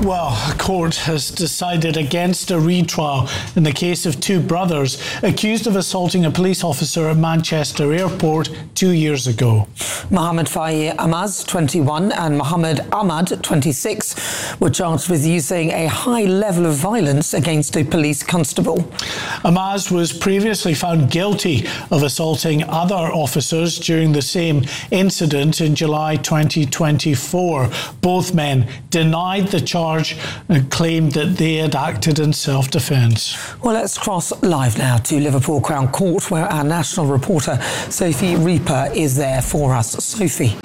Well, a court has decided against a retrial in the case of two brothers accused of assaulting a police officer at Manchester Airport 2 years ago. Mohammed Fahir Amaz, 21, and Mohammed Ahmad, 26, were charged with using a high level of violence against a police constable. Amaz was previously found guilty of assaulting other officers during the same incident in July 2024. Both men denied the charge and claimed that they had acted in self-defence. Well, let's cross live now to Liverpool Crown Court, where our national reporter Sophie Reaper is there for us. Sophie.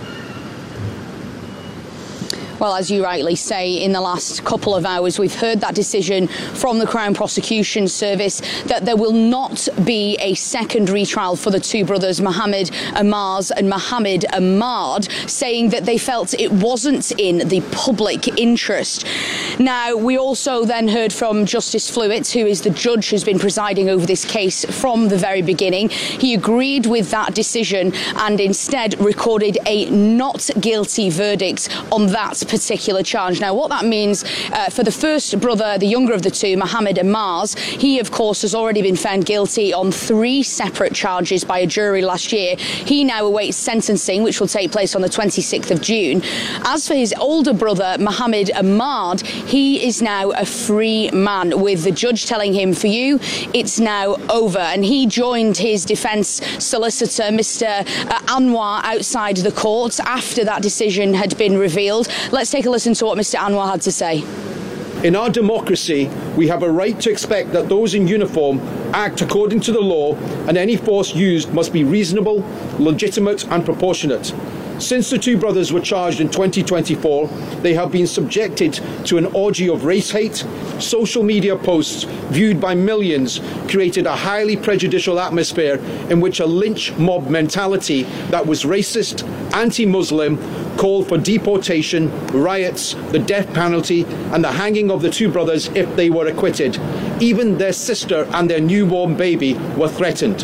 Well, as you rightly say, in the last couple of hours, we've heard that decision from the Crown Prosecution Service that there will not be a second retrial for the two brothers, Mohammed Amaz and Mohammed Ahmad, saying that they felt it wasn't in the public interest. Now, we also then heard from Justice Flewitt, who is the judge who's been presiding over this case from the very beginning. He agreed with that decision and instead recorded a not guilty verdict on that particular charge. Now, what that means for the first brother, the younger of the two, Mohammed Amaz, he, of course, has already been found guilty on 3 separate charges by a jury last year. He now awaits sentencing, which will take place on the 26th of June. As for his older brother, Mohammed Ahmad, he is now a free man, with the judge telling him, for you, it's now over. And he joined his defence solicitor, Mr. Anwar, outside the court after that decision had been revealed. Let's take a listen to what Mr. Anwar had to say. In our democracy, we have a right to expect that those in uniform act according to the law, and any force used must be reasonable, legitimate and proportionate. Since the two brothers were charged in 2024, they have been subjected to an orgy of race hate. Social media posts viewed by millions created a highly prejudicial atmosphere in which a lynch mob mentality that was racist, anti-Muslim, called for deportation, riots, the death penalty and the hanging of the two brothers if they were acquitted. Even their sister and their newborn baby were threatened.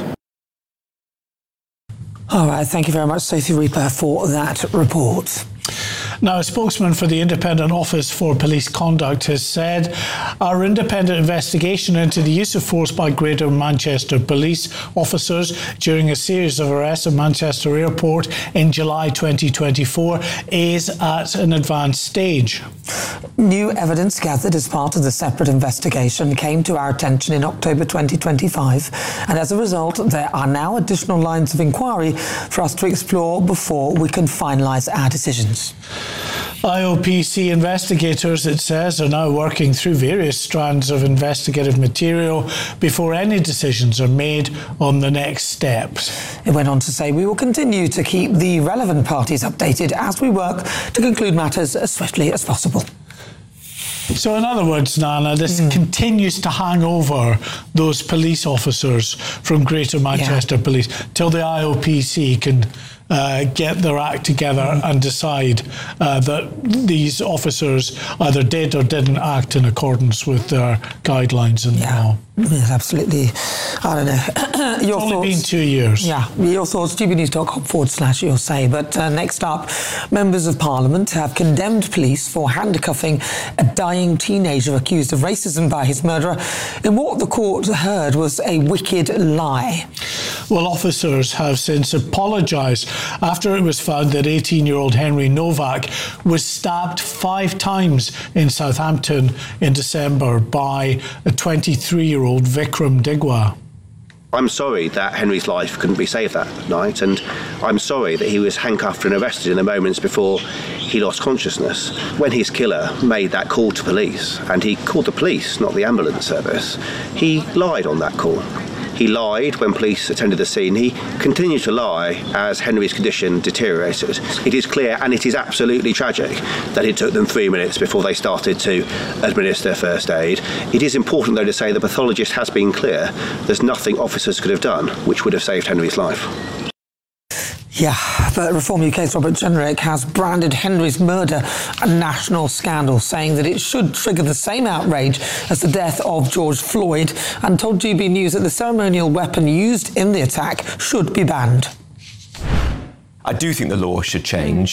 All right, thank you very much, Sophie Reaper, for that report. Now, a spokesman for the Independent Office for Police Conduct has said our independent investigation into the use of force by Greater Manchester police officers during a series of arrests at Manchester Airport in July 2024 is at an advanced stage. New evidence gathered as part of the separate investigation came to our attention in October 2025, and as a result, there are now additional lines of inquiry for us to explore before we can finalise our decisions. IOPC investigators, it says, are now working through various strands of investigative material before any decisions are made on the next steps. It went on to say, we will continue to keep the relevant parties updated as we work to conclude matters as swiftly as possible. So in other words, Nana, this continues to hang over those police officers from Greater Manchester Police till the IOPC can get their act together and decide that these officers either did or didn't act in accordance with their guidelines and law. Yes, absolutely. I don't know. Your it's only thoughts? Been 2 years. Yeah, your thoughts, gbnews.com/you'll say. But next up, members of Parliament have condemned police for handcuffing a dying teenager accused of racism by his murderer in what the court heard was a wicked lie. Well, officers have since apologised after it was found that 18-year-old Henry Novak was stabbed 5 times in Southampton in December by a 23-year-old Vikram Digwa. I'm sorry that Henry's life couldn't be saved that night, and I'm sorry that he was handcuffed and arrested in the moments before he lost consciousness. When his killer made that call to police, and he called the police, not the ambulance service, he lied on that call. He lied when police attended the scene. He continued to lie as Henry's condition deteriorated. It is clear, and it is absolutely tragic, that it took them 3 minutes before they started to administer first aid. It is important, though, to say the pathologist has been clear. There's nothing officers could have done which would have saved Henry's life. Yeah, but Reform UK's Robert Jenrick has branded Henry's murder a national scandal, saying that it should trigger the same outrage as the death of George Floyd, and told GB News that the ceremonial weapon used in the attack should be banned. I do think the law should change,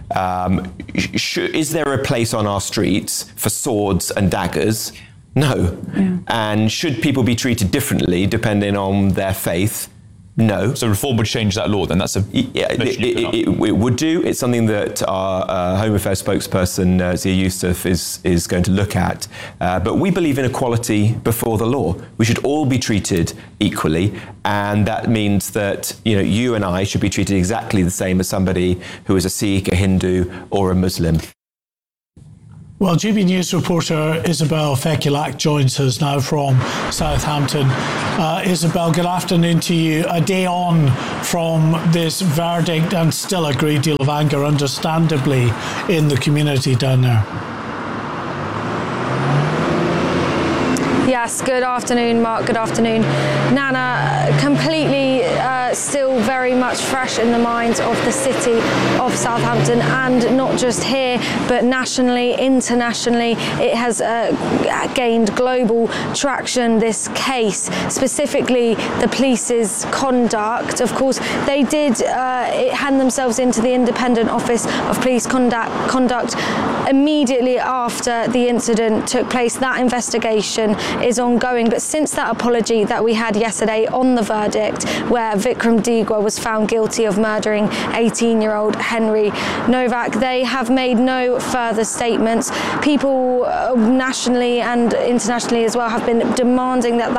Is there a place on our streets for swords and daggers? No. Yeah. And should people be treated differently depending on their faith? No. So reform would change that law then? That's a... Yeah, it would do. It's something that our Home Affairs spokesperson, Zia Youssef, is going to look at. But we believe in equality before the law. We should all be treated equally. And that means that, you and I should be treated exactly the same as somebody who is a Sikh, a Hindu, or a Muslim. Well, GB News reporter Isabel Fekulak joins us now from Southampton. Isabel, good afternoon to you. A day on from this verdict and still a great deal of anger, understandably, in the community down there. Yes, good afternoon, Mark. Good afternoon, Nana. Completely still very much fresh in the minds of the city of Southampton, and not just here, but nationally, internationally. It has gained global traction, this case, specifically the police's conduct. Of course, they did hand themselves into the Independent Office of Police Conduct immediately after the incident took place. That investigation is ongoing, but since that apology that we had yesterday on the verdict, where Vikram Digwa was found guilty of murdering 18-year-old Henry Novak, they have made no further statements. People nationally and internationally as well have been demanding that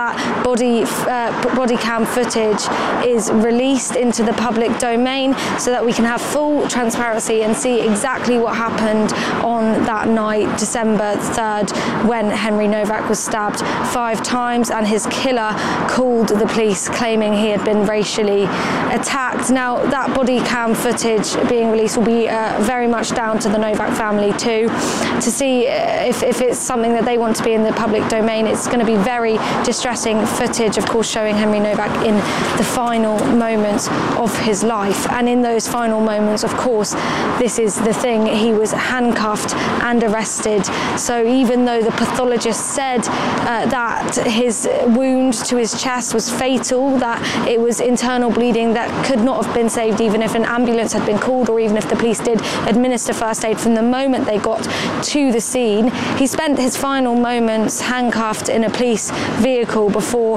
body cam footage is released into the public domain so that we can have full transparency and see exactly what happened on that night, December 3rd, when Henry Novak was stabbed 5 times and his killer called the police, claiming he had been racially attacked. Now, that body cam footage being released will be very much down to the Novak family too, to see if it's something that they want to be in the public domain. It's going to be very distressing footage, of course, showing Henry Novak in the final moments of his life. And in those final moments, of course, this is the thing, he was handcuffed and arrested. So even though the pathologist said that his wound to his chest was fatal, that it was internal bleeding that could not have been saved even if an ambulance had been called, or even if the police did administer first aid from the moment they got to the scene. He spent his final moments handcuffed in a police vehicle before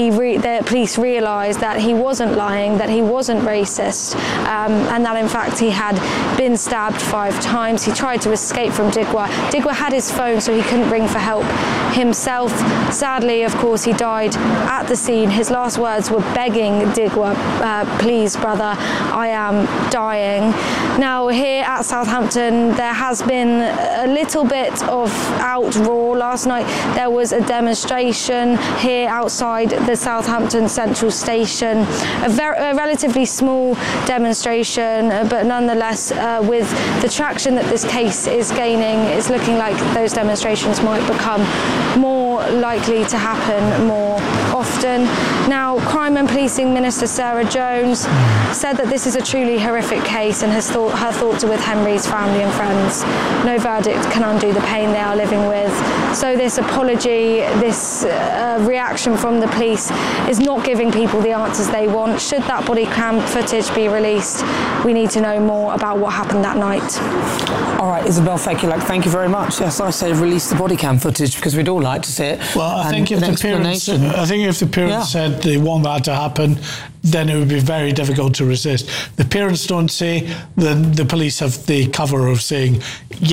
the police realised that he wasn't lying, that he wasn't racist, and that in fact he had been stabbed 5 times. He tried to escape from Digwa. Digwa had his phone, so he couldn't ring for help himself. Sadly, of course, he died at the scene. His last words were begging Digwa, please, brother, I am dying. Now, here at Southampton, there has been a little bit of outroar. Last night, there was a demonstration here outside the Southampton Central Station, a relatively small demonstration, but nonetheless, with the traction that this case is gaining, it's looking like those demonstrations might become more likely to happen more often. Now, Crime and Policing Minister Sarah Jones said that this is a truly horrific case, and her thoughts are with Henry's family and friends. No verdict can undo the pain they are living with. So this apology, this reaction from the police is not giving people the answers they want. Should that body cam footage be released, we need to know more about what happened that night. All right, Isabel Fekulak, thank you very much. Yes, I say release the body cam footage because we'd all like to see it. Well, I think if the parents said they want that to happen, then it would be very difficult to resist. The parents don't say, then the police have the cover of saying,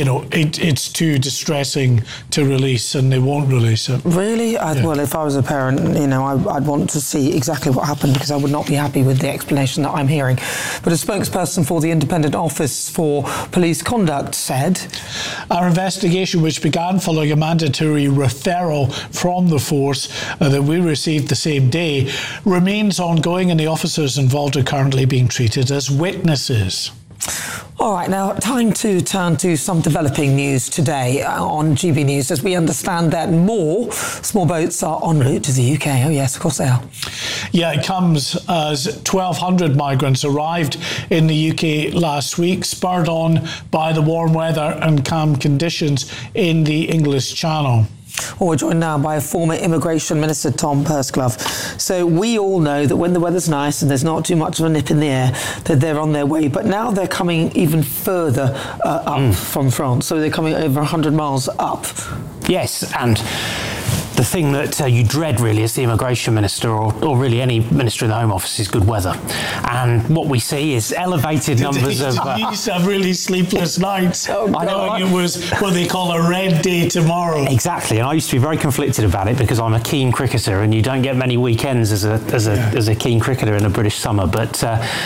it's too distressing to release, and they won't release it. Really? Well, if I was a parent, I'd want to see exactly what happened, because I would not be happy with the explanation that I'm hearing. But a spokesperson for the Independent Office for Police Conduct said, our investigation, which began following a mandatory referral from the force that we received the same day, remains ongoing, and the officers involved are currently being treated as witnesses. All right, now time to turn to some developing news today on GB News, as we understand that more small boats are en route to the UK. Oh yes, of course they are. Yeah, it comes as 1,200 migrants arrived in the UK last week, spurred on by the warm weather and calm conditions in the English Channel. Well, we're joined now by former Immigration Minister Tom Pursglove. So we all know that when the weather's nice and there's not too much of a nip in the air, that they're on their way. But now they're coming even further up from France. So they're coming over 100 miles up. Yes, and the thing that you dread really as the immigration minister or really any minister in the Home Office is good weather. And what we see is elevated numbers of... You used to have really sleepless nights. I know. It was what they call a red day tomorrow. Exactly, and I used to be very conflicted about it because I'm a keen cricketer and you don't get many weekends as a keen cricketer in a British summer. But,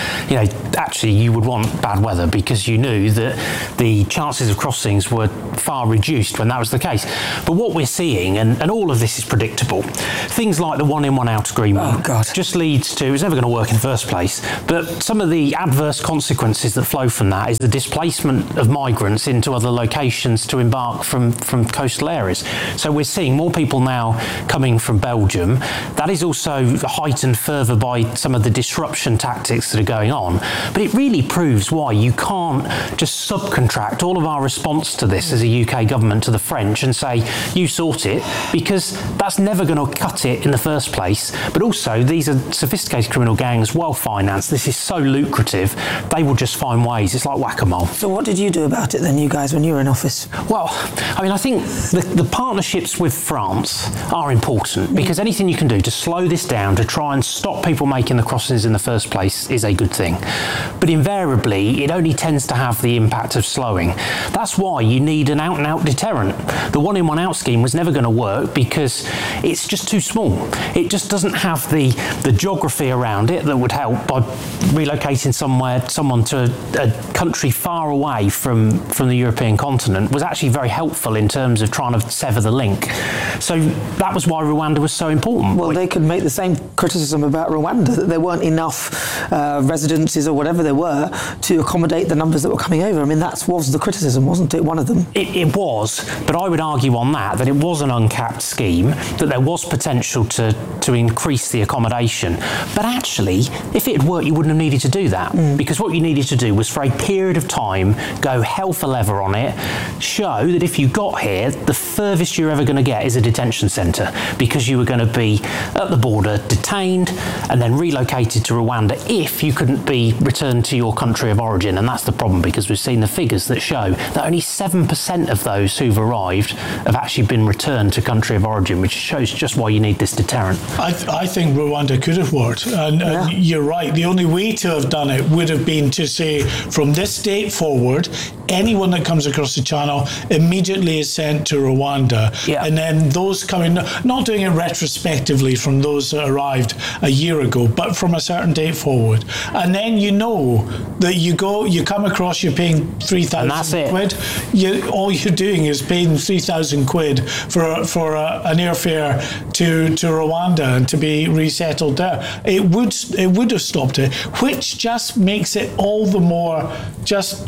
actually you would want bad weather because you knew that the chances of crossings were far reduced when that was the case. But what we're seeing, and all of this is predictable, things like the one in, one out agreement just leads to, it's never going to work in the first place, but some of the adverse consequences that flow from that is the displacement of migrants into other locations to embark from coastal areas. So we're seeing more people now coming from Belgium. That is also heightened further by some of the disruption tactics that are going on. But it really proves why you can't just subcontract all of our response to this as a UK government to the French and say, you sort it, because that's never going to cut it in the first place. But also, these are sophisticated criminal gangs, well financed. This is so lucrative, they will just find ways. It's like whack-a-mole. So what did you do about it then, you guys, when you were in office? Well, I think the partnerships with France are important because anything you can do to slow this down, to try and stop people making the crossings in the first place is a good thing. But invariably, it only tends to have the impact of slowing. That's why you need an out-and-out deterrent. The one in, one out scheme was never going to work because it's just too small. It just doesn't have the geography around it that would help by relocating someone to a country far away from the European continent was actually very helpful in terms of trying to sever the link. So that was why Rwanda was so important. Well, they could make the same criticism about Rwanda, that there weren't enough residences or whatever there were to accommodate the numbers that were coming over. I mean, that was the criticism, wasn't it, one of them? It was, but I would argue on that it was an uncapped scheme, that there was potential to increase the accommodation. But actually, if it had worked, you wouldn't have needed to do that, because what you needed to do was for a period of time go hell for leather on it, show that if you got here, the furthest you're ever going to get is a detention centre, because you were going to be at the border detained and then relocated to Rwanda if you couldn't be returned to your country of origin. And that's the problem, because we've seen the figures that show that only 7% of those who've arrived have actually been returned to country of origin, which shows just why you need this deterrent. I think Rwanda could have worked, and you're right. The only way to have done it would have been to say, from this date forward, anyone that comes across the channel immediately is sent to Rwanda, and then those coming, not doing it retrospectively from those that arrived a year ago, but from a certain date forward, and then you know that you come across, you're paying 3,000 quid. All you're doing is paying 3,000 quid for an airfare to Rwanda and to be resettled there. It would have stopped it, which just makes it all the more just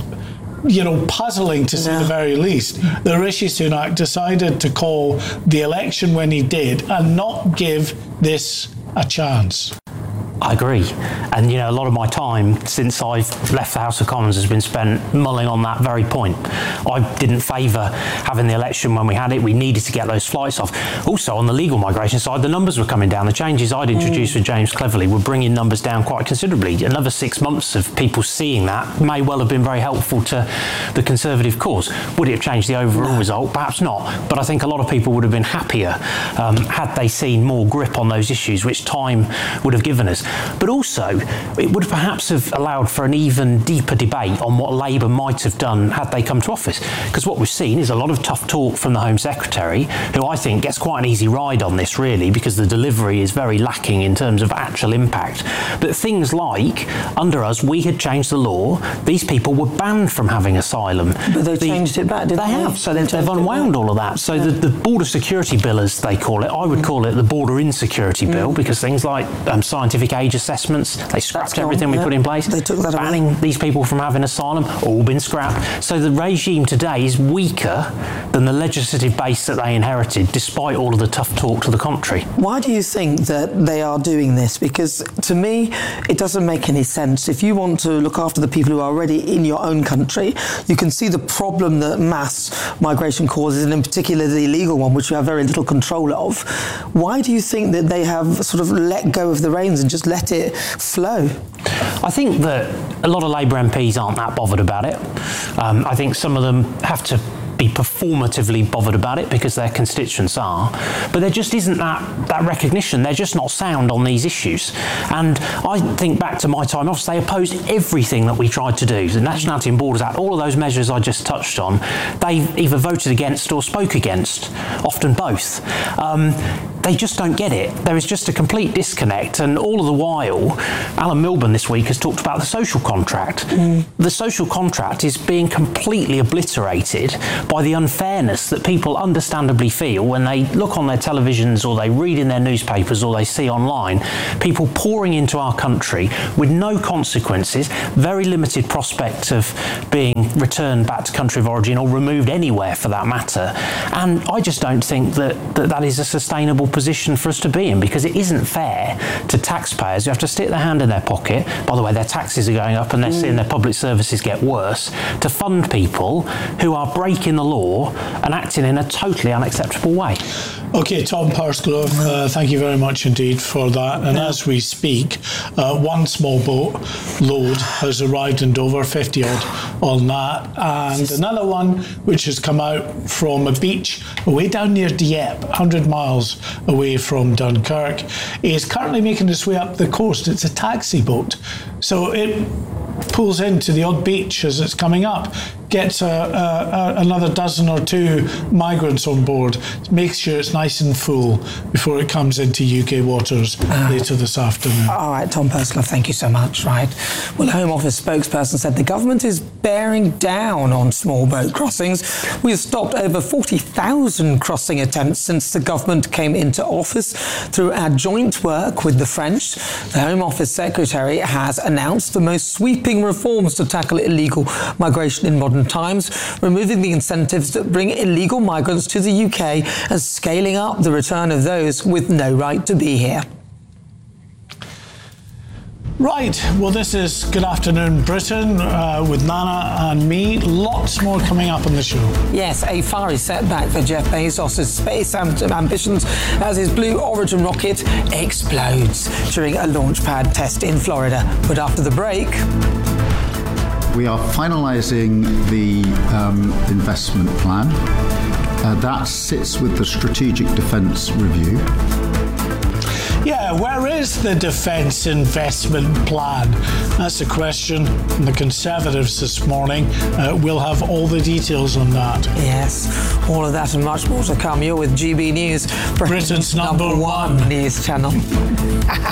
puzzling to say the very least, that Rishi Sunak decided to call the election when he did and not give this a chance. I agree. And, a lot of my time since I've left the House of Commons has been spent mulling on that very point. I didn't favour having the election when we had it. We needed to get those flights off. Also, on the legal migration side, the numbers were coming down. The changes I'd introduced with James Cleverly were bringing numbers down quite considerably. Another 6 months of people seeing that may well have been very helpful to the Conservative cause. Would it have changed the overall result? Perhaps not. But I think a lot of people would have been happier had they seen more grip on those issues, which time would have given us. But also, it would perhaps have allowed for an even deeper debate on what Labour might have done had they come to office. Because what we've seen is a lot of tough talk from the Home Secretary, who I think gets quite an easy ride on this, really, because the delivery is very lacking in terms of actual impact. But things like, under us, we had changed the law. These people were banned from having asylum. But they changed it back, didn't they? They have. So they've unwound all of that. So the Border Security Bill, as they call it, I would call it the Border Insecurity Bill, because things like scientific age assessments. They scrapped everything we put in place. They took that banning away. these people from having asylum, all been scrapped. So the regime today is weaker than the legislative base that they inherited, despite all of the tough talk to the contrary. Why do you think that they are doing this? Because to me, it doesn't make any sense. If you want to look after the people who are already in your own country, you can see the problem that mass migration causes, and in particular the illegal one, which you have very little control of. Why do you think that they have sort of let go of the reins and just let it flow? I think that a lot of Labour MPs aren't that bothered about it. I think some of them have to be performatively bothered about it because their constituents are, but there just isn't that recognition. They're just not sound on these issues. And I think back to my time in office, they opposed everything that we tried to do. The Nationality and Borders Act, all of those measures I just touched on, they either voted against or spoke against, often both. They just don't get it. There is just a complete disconnect, and all of the while, Alan Milburn this week has talked about the social contract. The social contract is being completely obliterated by the unfairness that people understandably feel when they look on their televisions or they read in their newspapers or they see online people pouring into our country with no consequences, very limited prospect of being returned back to country of origin or removed anywhere for that matter. And I just don't think that is a sustainable position for us to be in, because it isn't fair to taxpayers who have to stick their hand in their pocket. By the way, their taxes are going up and they're seeing their public services get worse, to fund people who are breaking the law and acting in a totally unacceptable way. Okay, Tom Pursglove, thank you very much indeed for that. And as we speak, one small boat load has arrived in Dover, 50 odd on that, and another one which has come out from a beach way down near Dieppe, 100 miles away from Dunkirk, is currently making its way up the coast. It's a taxi boat, so it pulls into the odd beach as it's coming up, gets another dozen or two migrants on board, makes sure it's nice and full before it comes into UK waters later this afternoon. All right, Tom Pursglove, thank you so much. Right. Well, the Home Office spokesperson said the government is bearing down on small boat crossings. We have stopped over 40,000 crossing attempts since the government came into office through our joint work with the French. The Home Office Secretary has announced the most sweeping reforms to tackle illegal migration in modern times, removing the incentives that bring illegal migrants to the UK and scaling up the return of those with no right to be here. Right, well, this is Good Afternoon Britain with Nana and me. Lots more coming up on the show. Yes, a fiery setback for Jeff Bezos' space ambitions as his Blue Origin rocket explodes during a launch pad test in Florida. But after the break... We are finalising the investment plan. That sits with the Strategic Defence Review. Yeah, where is the defence investment plan? That's the question from the Conservatives this morning. We'll have all the details on that. Yes, all of that and much more to come. You're with GB News, Britain's number one news channel.